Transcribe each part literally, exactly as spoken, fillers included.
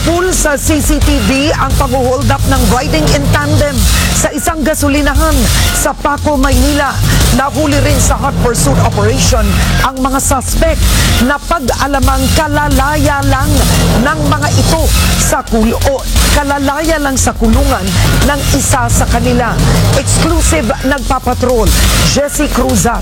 Full sa C C T V ang pag-hold up ng riding in tandem sa isang gasolinahan sa Paco, Maynila. Nahuli rin sa hot pursuit operation ang mga suspect na pag-alamang kalalaya lang ng mga ito sa kul o kalalaya lang sa kulungan ng isa sa kanila. Exclusive nagpapatrol, Jessie Cruzat.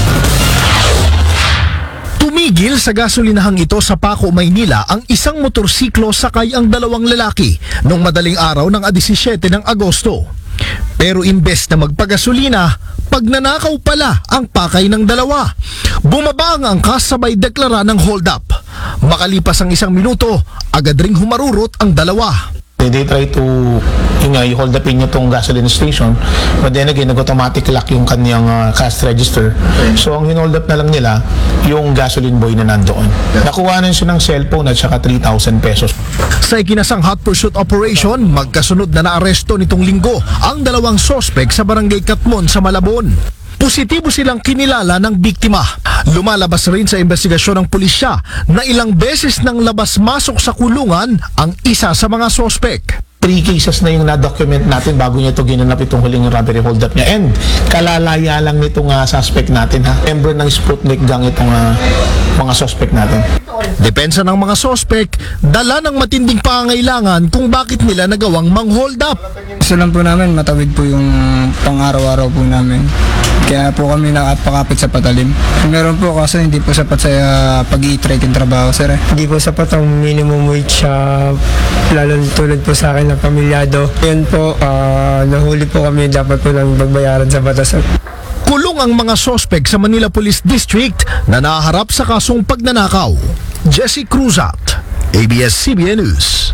Tumigil sa gasolinahang ito sa Paco, Maynila ang isang motorsiklo sakay ang dalawang lalaki noong madaling araw ng labinwalo ng Agosto. Pero imbes na magpagasolina, pagnanakaw pala ang pakay ng dalawa. Bumaba ang angkas sabay deklara ng hold up. Makalipas ang isang minuto, agad ring humarurot ang dalawa. They try to, yun nga, hold upin nyo itong gasoline station, but then again, nag-automatic lock yung kanyang uh, cash register. So, ang hinold up na lang nila, yung gasoline boy na nandoon. Nakuha na siya ng cellphone at saka three thousand pesos. Sa ikinasang hot pursuit operation, magkasunod na naaresto nitong linggo ang dalawang sospek sa barangay Katmon sa Malabon. Positibo silang kinilala ng biktima. Lumalabas rin sa investigasyon ng pulisya na ilang beses nang labas-masok sa kulungan ang isa sa mga sospek. Three cases na yung na-document natin bago niya ito ginanap itong huling robbery hold-up niya. And kalalaya lang nitong uh, suspect natin. Ha? Member ng Sputnik gang itong uh, mga suspect natin. Depensa ng mga sospek, dala ng matinding pangangailangan kung bakit nila nagawang mang-hold up. Gusto lang po namin, matawid po yung pang-araw-araw po namin. Kaya po kami nakapakapit sa patalim. Meron po kasi hindi po sapat sa uh, pag-i-trade yung trabaho, sir. Eh. Hindi po sapat ang minimum wage, uh, lalo tulad po sa akin na pamilyado. Yan po, uh, nahuli po kami, dapat po nang magbayaran sa batas. Kulong ang mga sospek sa Manila Police District na naharap sa kasong pagnanakaw. Jessie Cruzat, A B S C B N News.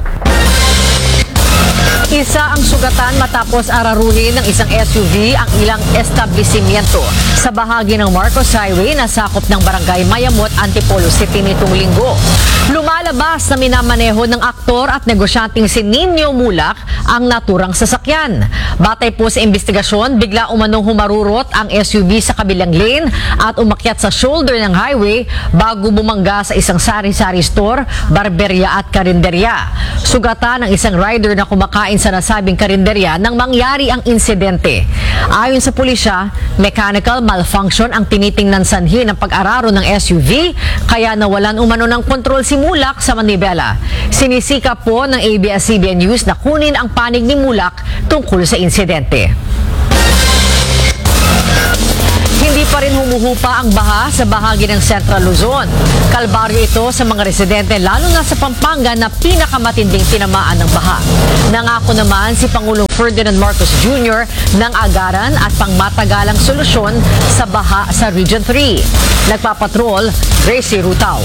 Isa ang sugatan matapos araruhin ng isang S U V ang ilang establishmento sa bahagi ng Marcos Highway na sakop ng Barangay Mayamot, Antipolo City nitong linggo. Lumalabas na minamaneho ng aktor at negosyanteng si Nino Mulak ang naturang sasakyan. Batay po sa investigasyon, bigla umanong humarurot ang S U V sa kabilang lane at umakyat sa shoulder ng highway bago bumangga sa isang sari-sari store, barberya at karinderya. Sugatan ng isang rider na kumakain sa nasabing karinderya nang mangyari ang insidente. Ayon sa pulisya, mechanical malfunction ang tinitingnan sanhi ng pag-araro ng S U V kaya nawalan umano ng kontrol si Mulak sa manibela. Sinisika po ng A B S C B N News na kunin ang panig ni Mulak tungkol sa insidente. Hindi pa rin humuhupa ang baha sa bahagi ng Central Luzon. Kalbaryo ito sa mga residente lalo na sa Pampanga na pinakamatinding tinamaan ng baha. Nangako naman si Pangulong Ferdinand Marcos Junior ng agaran at pangmatagalang solusyon sa baha sa Region three. Nagpapatrol, Gracie Rutao.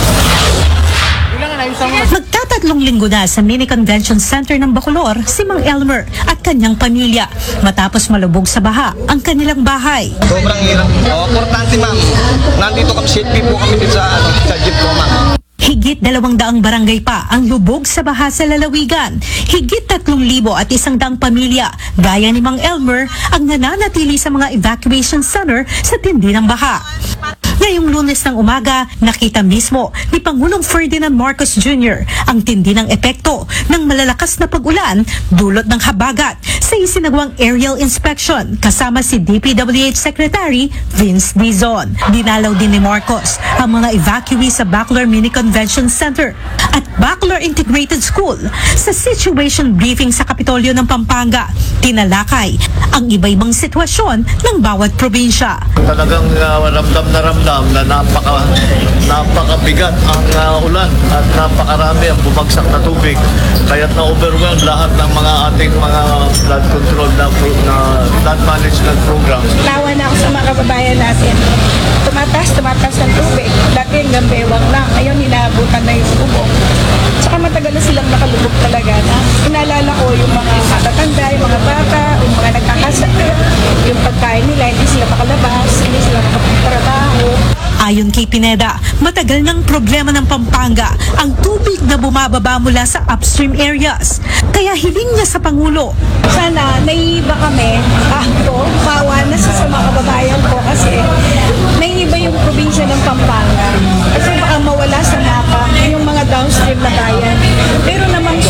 Magtatatlong linggo na sa Mini Convention Center ng Bacolor si Mang Elmer at kanyang pamilya matapos malubog sa baha ang kanilang bahay. Sobrang hirap. Oh, importante ma'am. Nandito kami, safety po kami dito sa, ano, sa jeep po ma'am. Higit dalawang daang barangay pa ang lubog sa baha sa lalawigan. Higit tatlong libo at isang daang pamilya, gaya ni Mang Elmer, ang nananatili sa mga evacuation center sa tindi ng baha. Ngayong Lunes ng umaga, nakita mismo ni Pangulong Ferdinand Marcos Junior ang tindi ng epekto ng malalakas na pag-ulan dulot ng habagat sa isinagawang aerial inspection kasama si D P W H Secretary Vince Dizon. Dinalaw din ni Marcos ang mga evacuees sa Bacolor Mini Convention Center at Bacolor Integrated School. Sa situation briefing sa Kapitolyo ng Pampanga, tinalakay ang iba-ibang sitwasyon ng bawat probinsya. Talagang uh, ramdam na ramdam na napaka, napakabigat ang uh, ulan at napakarami ang bumagsak na tubig. Kaya't na-overwhelm lahat ng mga ating mga flood control na, na flood management programs. Tawa na ako sa mga kababayan natin. Tumatas, tumatas ang tubig. Dati hanggang bewang lang. Ngayon, hinaabutan na yung bubong. Tsaka matagal na silang nakalubog talaga na. Inaalala ko yung mga matatanda, yung mga bata, yung mga nagkakasakit, yung pagkain nila, hindi sila makalabas, hindi sila makapagtrabaho. Ayon kay Pineda, matagal ng problema ng Pampanga ang tubig na bumababa mula sa upstream areas. Kaya hiling niya sa Pangulo. Sana naiiba kami, ako, bawa na sa mga kababayan ko kasi naiiba yung probinsya ng Pampanga. Kasi baka mawala sa mapa yung mga downstream na bayan. Pero namang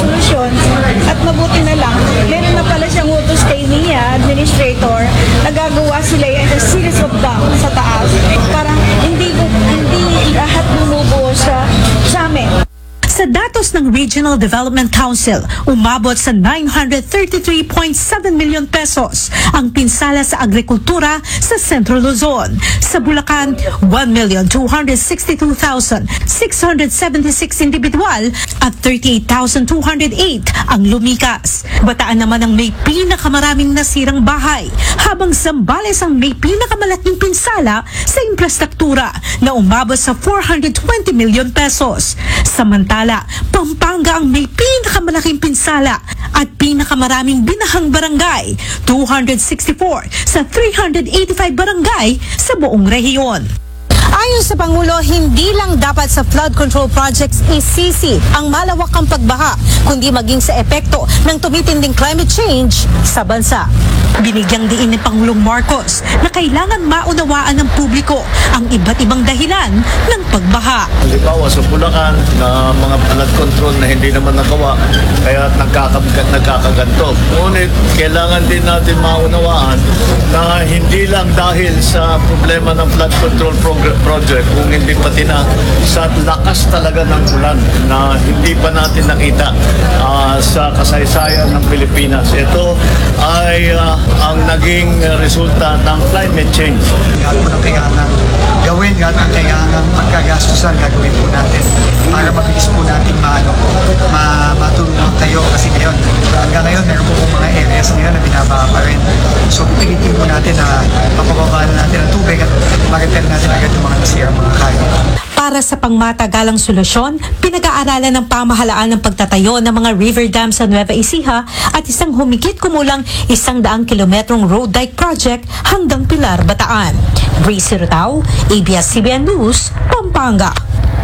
Gastos ng Regional Development Council umabot sa nine hundred thirty-three point seven million pesos ang pinsala sa agrikultura sa Central Luzon. Sa Bulacan, one million two hundred sixty-two thousand six hundred seventy-six individual at thirty-eight thousand two hundred eight ang lumikas. Bataan naman ang may pinakamaraming nasirang bahay, habang Zambales ang may pinakamalaking pinsala sa infrastruktura na umabot sa four hundred twenty million pesos. Samantala, Pampanga ang may pinakamalaking pinsala at pinakamaraming binahang barangay, two hundred sixty-four sa three hundred eighty-five barangay sa buong rehiyon. Ayon sa Pangulo, hindi lang dapat sa flood control projects isisi ang malawakang pagbaha, kundi maging sa epekto ng tumitinding climate change sa bansa. Binigyang diin ni Pangulong Marcos na kailangan maunawaan ng publiko ang iba't ibang dahilan ng pagbaha. Halimbawa sa Bulacan na mga flood control na hindi naman nagawa, kaya nagkakabigat, nagkakaganto. Ngunit kailangan din natin maunawaan na hindi lang dahil sa problema ng flood control program project, kung hindi pati na sa lakas talaga ng ulan na hindi pa natin nakita uh, sa kasaysayan ng Pilipinas. Ito ay uh, ang naging resulta ng climate change. Lahat po ng kailangan gawin, lahat ng kailangan pagkagastusan gagawin po natin para mabilis po natin maano, ma matulungan tayo kasi ngayon, hanggang ngayon meron po mga areas ngayon na binaba pa rin. So pipilitin po natin na mapababa na natin ang tubig at ma-repair natin agad yung mga nasirang mga kaya. Para sa pangmatagalang solusyon, pinag-aaralan ng pamahalaan ng pagtatayo ng mga river dam sa Nueva Ecija at isang humigit kumulang isang daang kilometrong road dike project hanggang Pilar, Bataan. Gracie Rutao, A B S C B N News, Pampanga.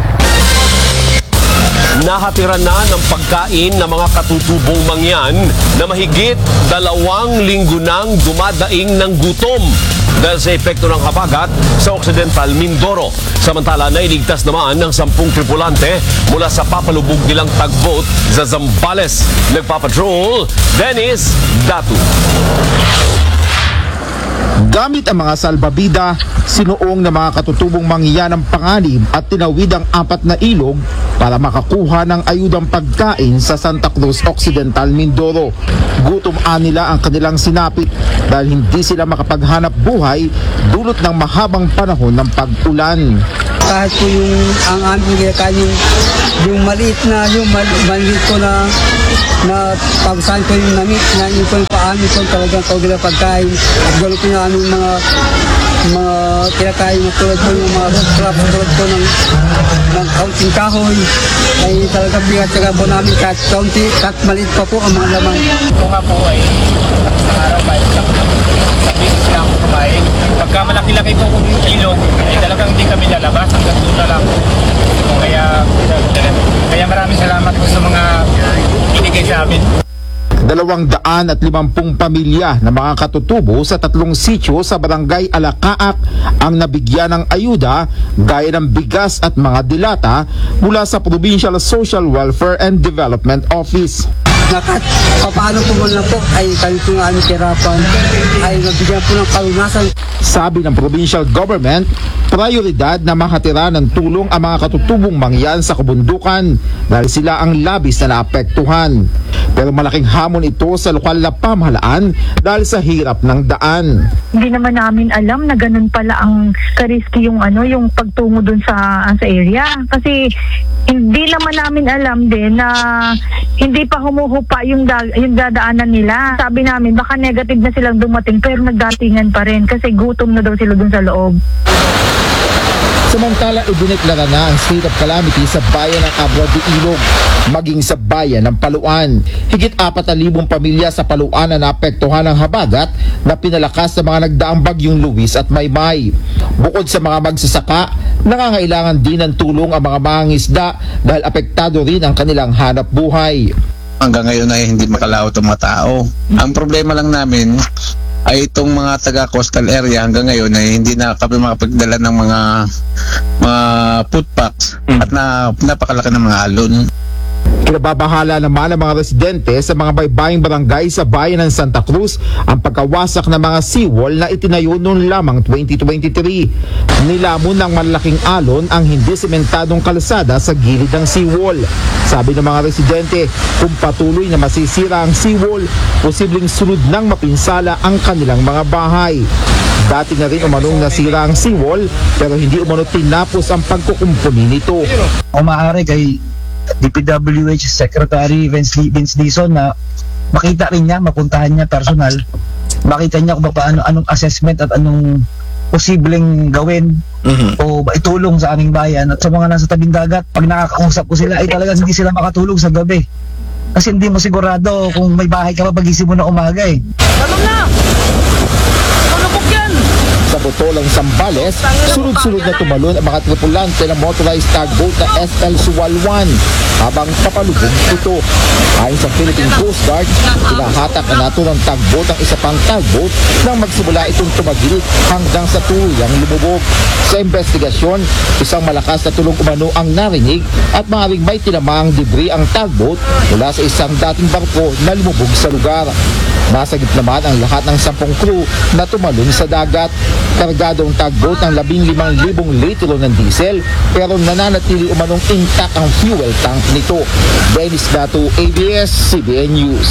Nahatiran na ng pagkain ng mga katutubong mangyan na mahigit dalawang linggo nang dumadaing ng gutom dahil sa epekto ng habagat sa Occidental Mindoro. Samantala, nailigtas naman ng sampung tripulante mula sa papalubog nilang tugboat sa Zambales. Nagpapatrol, Dennis Datu. Gamit ang mga salbabida, sinuong ng mga katutubong mangyan ng panganib at tinawid ang apat na ilog para makakuha ng ayudang pagkain sa Santa Cruz Occidental, Mindoro. Gutom nila ang kanilang sinapit dahil hindi sila makapaghanap buhay dulot ng mahabang panahon ng pag-ulan. Kahit po yung ang aming kinakain yung, yung maliit na yung mal, maliit ko na na pagsahan ko yung namit na yung po yung paami ko talagang kawag na pagkain at gano'n po yung aming mga mga kinakain na tulad po yung mga crab tulad po ng ng kaunting kahoy ay talagang pinatsaga po namin kahit kaunti kahit maliit pa po ang mga lamang. Ito nga po ay sa araw kahit sa business na ako kumain. Pagka malaki-laki po kung yung ilog ay talagang hindi kami lalabas hanggang doon na lang. Kaya, kaya maraming salamat po sa mga binigay sa amin. Dalawang daan at limampung pamilya na mga katutubo sa tatlong sityo sa barangay Alakaak ang nabigyan ng ayuda gaya ng bigas at mga dilata mula sa Provincial Social Welfare and Development Office. Nakat, paano po man lang po ay kami po nga aming tirapan ay nabigyan po ng kalunasan. Sabi ng provincial government, prioridad na makatira ng tulong ang mga katutubong mangyan sa kabundukan dahil sila ang labis na naapektuhan. Pero malaking hamon ito sa lokal na pamahalaan dahil sa hirap ng daan. Hindi naman namin alam na ganun pala ang kariski yung ano yung pagtungo dun sa sa area kasi hindi naman namin alam din na hindi pa humuhupa yung da, yung dadaanan nila. Sabi namin baka negative na silang dumating pero nagdatingan pa rin kasi gutom na daw sila dun sa loob. Samantala, idineklara na ang state of calamity sa bayan ng Abra de Ilog, maging sa bayan ng Paluan. Higit apat na libong pamilya sa Paluan na naapektuhan ng habagat na pinalakas sa mga nagdaang bagyong Luis at Maymay. Bukod sa mga magsasaka, nangangailangan din ng tulong ang mga mangingisda dahil apektado rin ang kanilang hanap buhay. Hanggang ngayon ay hindi makalaot ang mga tao. Ang problema lang namin ay itong mga taga-coastal area hanggang ngayon ay hindi na kami makapagdala ng mga mga food packs at na, napakalaki ng mga alon. Kinababahala naman ang mga residente sa mga baybaying barangay sa bayan ng Santa Cruz ang pagkawasak ng mga seawall na itinayo noon lamang twenty twenty-three. Nilamon ng malaking alon ang hindi sementadong kalsada sa gilid ng seawall. Sabi ng mga residente, kung patuloy na masisira ang seawall, posibleng sunod ng mapinsala ang kanilang mga bahay. Dati na rin umanong nasira ang seawall pero hindi umano tinapos ang pagkukumpuni nito. O maaari kay D P W H Secretary Vince, Vince Dizon na makita rin niya, mapuntahan niya personal, makita niya kung paano, anong assessment at anong posibleng gawin mm-hmm. o itulong sa aming bayan. At sa mga nasa tabing dagat, pag nakakausap ko sila ay talagang hindi sila makatulog sa gabi kasi hindi mo sigurado kung may bahay ka pa pagising mo na umaga eh. Ano na? Malubog yan! Sa Botolang, Zambales, sunod-sunod na tumalon ang mga tripulante ng motorized tugboat na S L Suwal one habang papalubog ito. Ayon sa Philippine Coast Guard, pinahatak na nato ng tugboat ang isa pang tugboat nang magsimula itong tumagilit hanggang sa tuluyang lumubog. Sa investigasyon, isang malakas na tulong umano ang narinig at maaaring may tinamaang debris ang tugboat mula sa isang dating barko na lumubog sa lugar. Nasagip naman ang lahat ng sampung crew na tumalon sa dagat. Kargado ang tugboat ng labing limang libong litro ng diesel pero nananatili umanong intact ang fuel tank nito. Dennis Gato, A B S C B N News.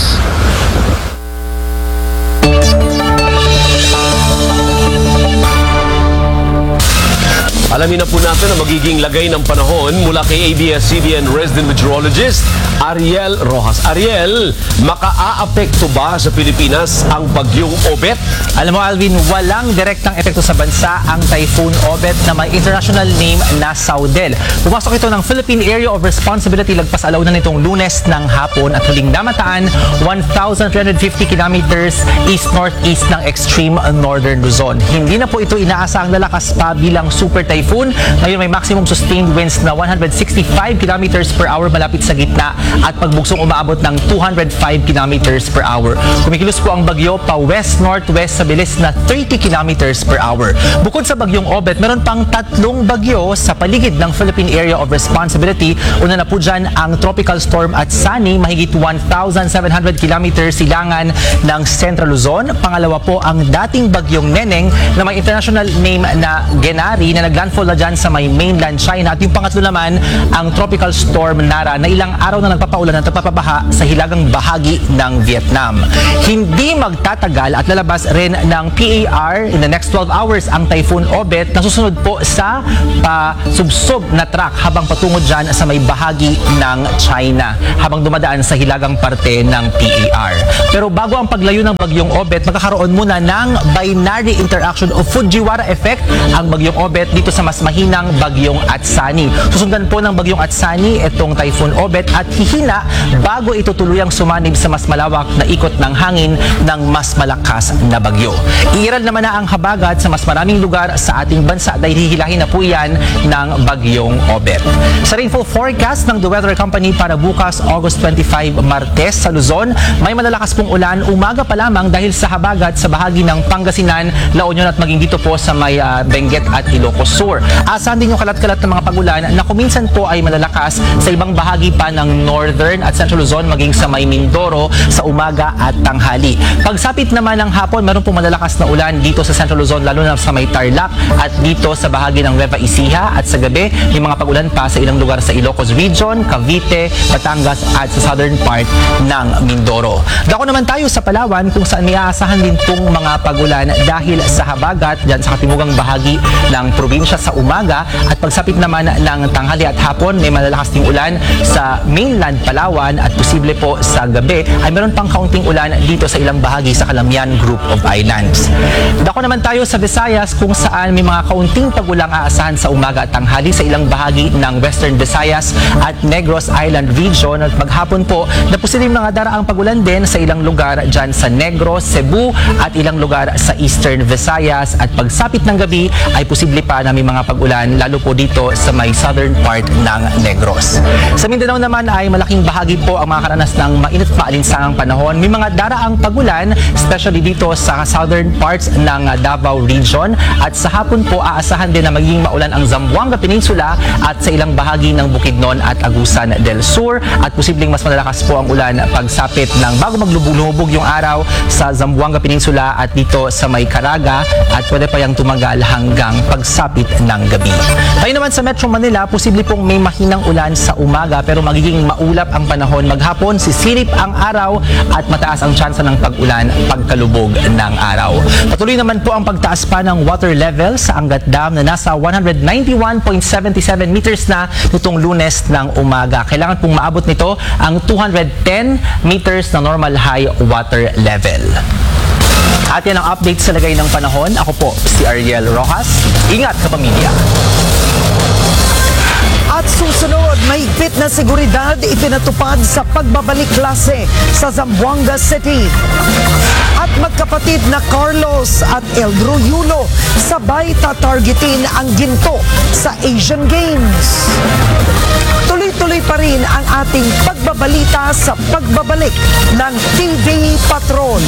Alamin na po natin ang magiging lagay ng panahon mula kay A B S C B N resident meteorologist Ariel Rojas. Ariel, makaaapekto ba sa Pilipinas ang bagyong Obet? Alam mo Alvin, walang direktang epekto sa bansa ang Typhoon Obet na may international name na Saudel. Pumasok ito ng Philippine Area of Responsibility lagpas alaunan nitong Lunes ng hapon at huling namataan one thousand three hundred fifty kilometers east-northeast ng extreme northern Luzon. Hindi na po ito inaasahang lalakas pa bilang super typhoon. Ngayon may maximum sustained winds na one hundred sixty-five kilometers per hour malapit sa gitna at pagbuksong umaabot ng two hundred five kilometers per hour. Kumikilos po ang bagyo pa west-northwest sa bilis na thirty kilometers per hour. Bukod sa bagyong Obet, meron pang tatlong bagyo sa paligid ng Philippine Area of Responsibility. Una na po dyan ang tropical storm at Sani, mahigit one thousand seven hundred kilometers silangan ng Central Luzon. Pangalawa po ang dating bagyong Neneng na may international name na Genari na naglandfall na dyan sa may mainland China. At yung pangatlo naman ang tropical storm Nara na ilang araw na nagpapaulan at nagpapabaha sa hilagang bahagi ng Vietnam. Hindi magtatagal at lalabas rin ng P A R in the next twelve hours ang Typhoon Obet na susunod po sa pasubsob na track habang patungo dyan sa may bahagi ng China habang dumadaan sa hilagang parte ng P A R. Pero bago ang paglayo ng bagyong Obet, magkakaroon muna ng binary interaction o Fujiwara effect ang bagyong Obet dito sa mas mahinang bagyong Atsani. Susundan po ng bagyong Atsani itong Typhoon Obet at hihina bago ito tuluyang sumanib sa mas malawak na ikot ng hangin ng mas malakas na bagyo. Iiral naman na ang habagat sa mas maraming lugar sa ating bansa dahil hihilahin na po yan ng bagyong Obet. Sa rainfall forecast ng The Weather Company para bukas August twenty-five, Martes sa Luzon, may malalakas pong ulan umaga pa lamang dahil sa habagat sa bahagi ng Pangasinan, La Union at maging dito po sa may uh, Benguet at Ilocos Sur. Asahan din yung kalat-kalat ng mga pagulan na kuminsan po ay malalakas sa ibang bahagi pa ng Northern at Central Luzon maging sa may Mindoro sa umaga at tanghali. Pagsapit naman ng hapon, meron pong malalakas na ulan dito sa Central Luzon lalo na sa may Tarlac at dito sa bahagi ng Nueva Ecija at sa gabi may mga pagulan pa sa ilang lugar sa Ilocos Region, Cavite, Batangas at sa southern part ng Mindoro. Dako naman tayo sa Palawan kung saan may aasahan din pong mga pagulan dahil sa habagat dyan sa katimugang bahagi ng probinsya sa umaga at pagsapit naman ng tanghali at hapon may malalakas ding ulan sa mainland Palawan at posible po sa gabi ay meron pang kaunting ulan dito sa ilang bahagi sa Calamian Group of Islands. Dako naman tayo sa Visayas kung saan may mga kaunting pagulang aasahan sa umaga at tanghali sa ilang bahagi ng Western Visayas at Negros Island Region at maghapon po na posibleng mga daraang pagulan din sa ilang lugar dyan sa Negros, Cebu at ilang lugar sa Eastern Visayas at pagsapit ng gabi ay posible pa na may mga pag-ulan lalo po dito sa may southern part ng Negros. Sa Mindanao naman ay malaking bahagi po ang makakaranas ng mainit maalinsangang panahon. May mga daraang pag-ulan, especially dito sa southern parts ng Davao Region, at sa hapon po aasahan din na magiging maulan ang Zamboanga Peninsula at sa ilang bahagi ng Bukidnon at Agusan del Sur, at posibleng mas malalakas po ang ulan pagsapit ng bago maglubog-lumubog yung araw sa Zamboanga Peninsula at dito sa may Caraga, at pwede pa yung tumagal hanggang pagsapit ng gabi. Tayo naman sa Metro Manila, posible pong may mahinang ulan sa umaga pero magiging maulap ang panahon maghapon, sisilip ang araw at mataas ang tsansa ng pag-ulan pagkalubog ng araw. Patuloy naman po ang pagtaas pa ng water level sa Angat Dam na nasa one hundred ninety-one point seven seven meters na nitong Lunes ng umaga. Kailangan pong maabot nito ang two hundred ten meters na normal high water level. At yan ang update sa lagay ng panahon. Ako po si Ariel Rojas. Ingat ka, pamilya! At susunod, mahigpit na seguridad ipinatupad sa pagbabalik klase sa Zamboanga City. At magkapatid na Carlos at Eldro Yulo sabay tatargetin ang ginto sa Asian Games. Tuloy-tuloy pa rin ang ating pagbabalita sa pagbabalik ng T V Patrol.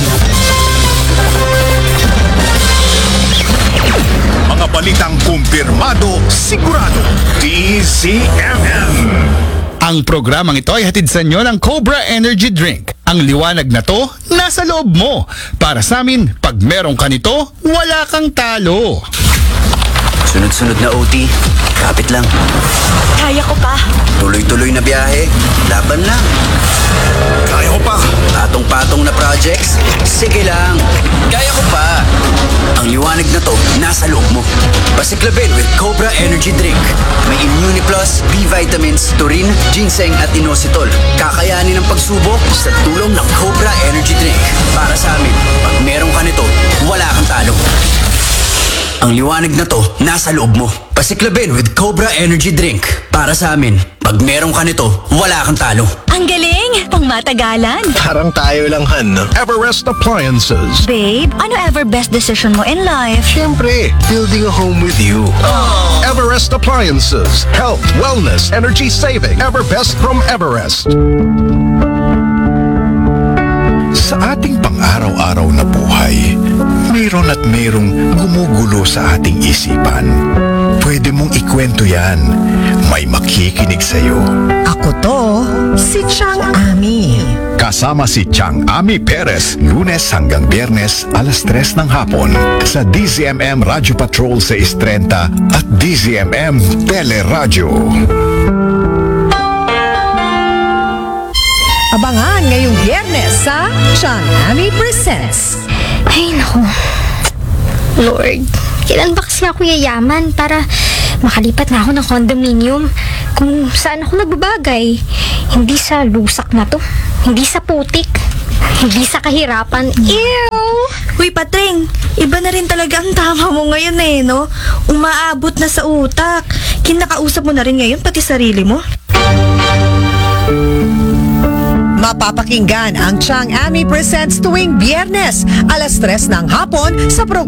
Mga balitang kumpirmado, sigurado, D Z M M. Ang programang ito ay hatid sa inyo ng Cobra Energy Drink. Ang liwanag na to, nasa loob mo. Para sa amin, pag meron ka nito, wala kang talo. Sunod-sunod na O T, kapit lang. Kaya ko pa. Tuloy-tuloy na biyahe, laban lang. Kaya ko pa. Patong-patong na projects, sige lang. Kaya ko pa. Ang liwanag na to, nasa loob mo. Pasiklabin with Cobra Energy Drink. May Immune Plus, B vitamins, taurine, ginseng at inositol. Kakayanin ang pagsubok sa tulong ng Cobra Energy Drink. Para sa amin, pag meron ka nito, wala kang talo. Ang liwanag na to, nasa loob mo. Pasiklabin with Cobra Energy Drink. Para sa amin, pag meron ka nito, wala kang talo. Ang galing! Pang matagalan. Parang tayo lang, Han. Everest Appliances. Babe, ano ever best decision mo in life? Siyempre, building a home with you. Oh. Everest Appliances. Health, wellness, energy saving. Everbest from Everest. Sa ating pang-araw-araw na buhay, mayroon at mayroong gumugulo sa ating isipan. Pwede mong ikwento yan. May makikinig sa'yo. Ako to, si Chang Ami. Kasama si Chang Ami Perez, Lunes hanggang Biyernes, alas tres ng hapon sa D Z M M Radio Patrol sa Istrenta at D Z M M Teleradyo. Abangan ngayong Biyernes sa Chang Ami Presents. Ay, naku. Lord, kailan ba kasi ako yayaman para makalipat na ako ng condominium kung saan ako nagbabagay? Hindi sa lusak na to. Hindi sa putik. Hindi sa kahirapan. Ew! Uy, Patring, iba na rin talaga ang tama mo ngayon eh, no? Umaabot na sa utak. Kinakausap mo na rin ngayon pati sarili mo. Mapapakinggan ang Chang Ami Presents tuwing Biyernes, alas tres ng hapon sa program